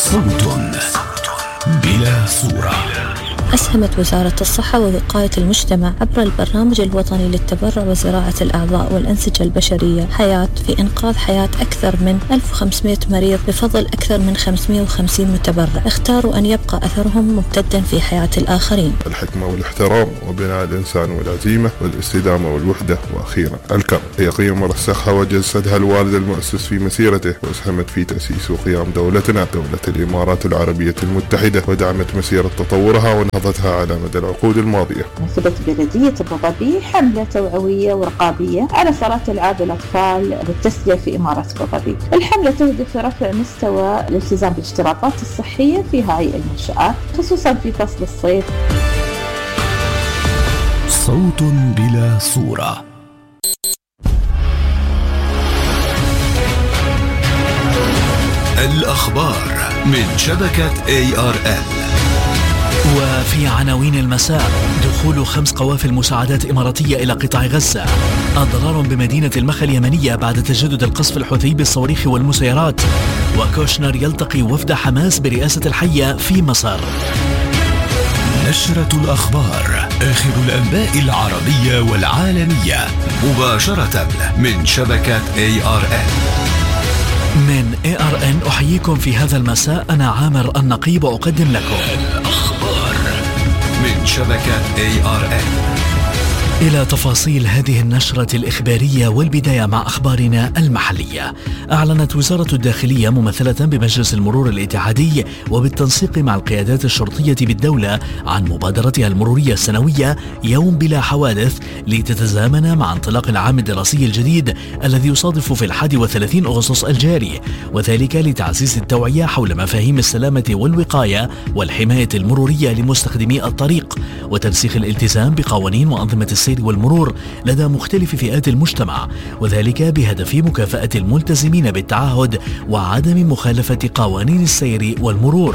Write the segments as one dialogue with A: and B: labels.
A: صوت بلا صورة.
B: أسهمت وزارة الصحة ووقاية المجتمع عبر البرنامج الوطني للتبرع وزراعة الأعضاء والأنسجة البشرية حياة في إنقاذ حياة أكثر من 1500 مريض بفضل أكثر من 550 متبرع اختاروا أن يبقى أثرهم ممتدا في حياة الآخرين.
C: الحكمة والاحترام وبناء الإنسان والعزيمة والاستدامة والوحدة، وأخيرا الكرم هي قيم رسخها وجسدها الوالد المؤسس في مسيرته، وأسهمت في تأسيس وقيام دولتنا دولة الإمارات العربية المتحدة، ودعمت مسيرة تطورها ونهضتها على مدى العقود الماضية.
D: نفذت بلدية أبو ظبي حملة توعوية ورقابية على صلاة ألعاب الأطفال والتسلية في إمارة أبو ظبي. الحملة تهدف رفع مستوى الالتزام بالاشتراطات الصحية في هذه المنشآت خصوصا في فصل الصيف.
A: صوت بلا صورة. الأخبار من شبكة ARN.
E: وفي عناوين المساء: دخول 5 قوافل مساعدات إماراتية إلى قطاع غزة، أضرار بمدينة المخا اليمنية بعد تجدد القصف الحوثي بالصواريخ والمسيرات، وكوشنر يلتقي وفد حماس برئاسة الحية في مصر.
A: نشرة الأخبار، آخر الأنباء العربية والعالمية مباشرة من شبكة ARN.
E: من ARN أحييكم في هذا المساء، أنا عامر النقيب وأقدم لكم
A: الأخبار من شبكة ARN.
E: إلى تفاصيل هذه النشرة الإخبارية، والبداية مع أخبارنا المحلية. أعلنت وزارة الداخلية ممثلة بمجلس المرور الاتحادي وبالتنسيق مع القيادات الشرطية بالدولة عن مبادرتها المرورية السنوية يوم بلا حوادث، لتتزامن مع انطلاق العام الدراسي الجديد الذي يصادف في 31 أغسطس الجاري، وذلك لتعزيز التوعية حول مفاهيم السلامة والوقاية والحماية المرورية لمستخدمي الطريق، وترسيخ الالتزام بقوانين وأنظمة السير والمرور لدى مختلف فئات المجتمع، وذلك بهدف مكافأة الملتزمين بالتعهد وعدم مخالفة قوانين السير والمرور.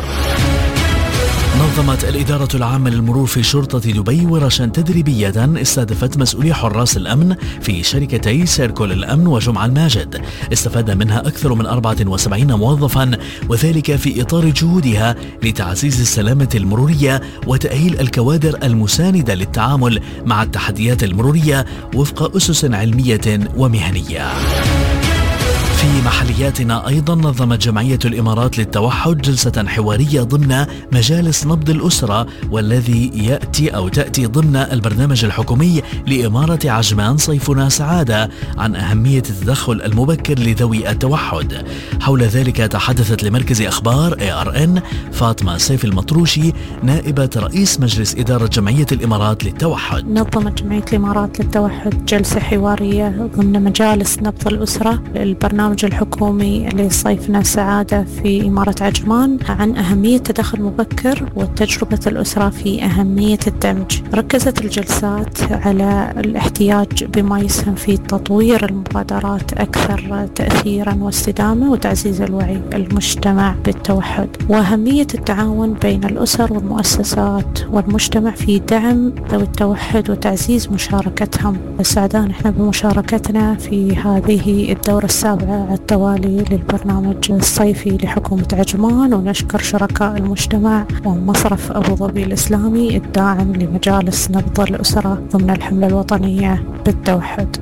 E: نظمت الإدارة العامة للمرور في شرطة دبي ورشا تدريبية استهدفت مسؤولي حراس الأمن في شركتي سيركل الأمن وجمع الماجد. استفاد منها أكثر من 74 موظفا، وذلك في إطار جهودها لتعزيز السلامة المرورية وتأهيل الكوادر المساندة للتعامل مع التحديات المرورية وفق أسس علمية ومهنية. في محلياتنا أيضا نظمت جمعية الإمارات للتوحد جلسة حوارية ضمن مجالس نبض الأسرة، والذي تأتي ضمن البرنامج الحكومي لإمارة عجمان صيفنا سعادة عن أهمية التدخل المبكر لذوي التوحد. حول ذلك تحدثت لمركز أخبار ARN فاطمة سيف المطروشي نائبة رئيس مجلس إدارة جمعية الإمارات للتوحد.
F: نظمت جمعية الإمارات للتوحد جلسة حوارية ضمن مجالس نبض الأسرة البرنامج الحكومي لصيفنا سعادة في إمارة عجمان عن أهمية التدخل المبكر وتجربة الأسرة في أهمية الدمج. ركزت الجلسات على الاحتياج بما يسهم في تطوير المبادرات أكثر تأثيرا واستدامة وتعزيز الوعي المجتمع بالتوحد، وأهمية التعاون بين الأسر والمؤسسات والمجتمع في دعم ذوي التوحد وتعزيز مشاركتهم. سعدان احنا بمشاركتنا في هذه الدورة السابعة على التوالي للبرنامج الصيفي لحكومة عجمان، ونشكر شركاء المجتمع ومصرف أبو ظبي الإسلامي الداعم لمجالس نبض الأسرة ضمن الحملة الوطنية بالتوحد.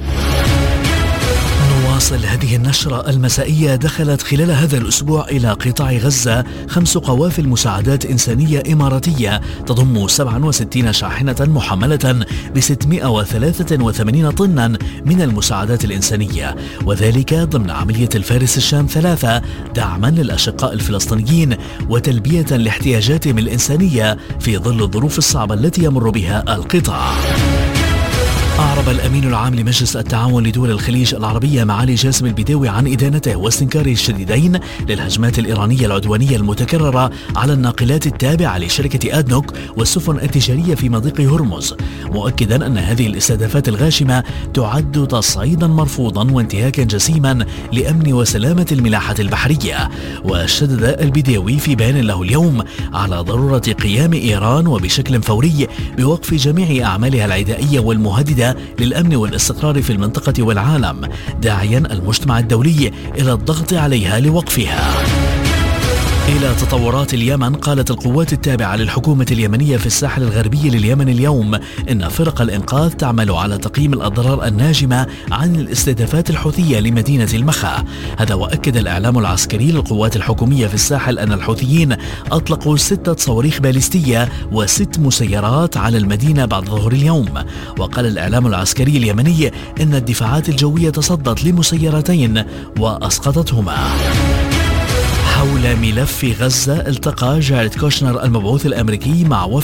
E: نواصل هذه النشرة المسائية. دخلت خلال هذا الأسبوع إلى قطاع غزة 5 قوافل مساعدات إنسانية إماراتية تضم 67 شاحنة محملة ب 683 طنا من المساعدات الإنسانية، وذلك ضمن عملية الفارس الشام 3 دعما للأشقاء الفلسطينيين وتلبية لاحتياجاتهم الإنسانية في ظل الظروف الصعبة التي يمر بها القطاع. أعرب الأمين العام لمجلس التعاون لدول الخليج العربية معالي جاسم البداوي عن إدانته واستنكاره الشديدين للهجمات الإيرانية العدوانية المتكررة على الناقلات التابعة لشركة آدنوك والسفن التجارية في مضيق هرمز، مؤكدا أن هذه الاستهدافات الغاشمة تعد تصعيدا مرفوضا وانتهاكا جسيما لأمن وسلامة الملاحة البحرية. وشدد البداوي في بيان له اليوم على ضرورة قيام إيران وبشكل فوري بوقف جميع أعمالها العدائية والمهددة للأمن والاستقرار في المنطقة والعالم، داعيا المجتمع الدولي إلى الضغط عليها لوقفها. إلى تطورات اليمن، قالت القوات التابعة للحكومة اليمنية في الساحل الغربي لليمن اليوم إن فرق الإنقاذ تعمل على تقييم الأضرار الناجمة عن الاستهدافات الحوثية لمدينة المخا. هذا وأكد الإعلام العسكري للقوات الحكومية في الساحل أن الحوثيين أطلقوا 6 صواريخ باليستية و6 مسيرات على المدينة بعد ظهر اليوم. وقال الإعلام العسكري اليمني إن الدفاعات الجوية تصدت لمسيرتين وأسقطتهما. حول ملف غزة، التقى جاريد كوشنر المبعوث الأمريكي مع وفد